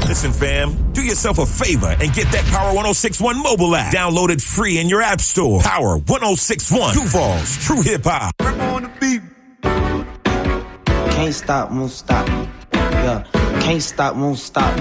Listen, fam, do yourself a favor and get that Power 106.1 mobile app. Download it free in your app store. Power 106.1. Duval's True Hip Hop. On the beat. Can't stop, won't stop. Yeah, can't stop, won't stop.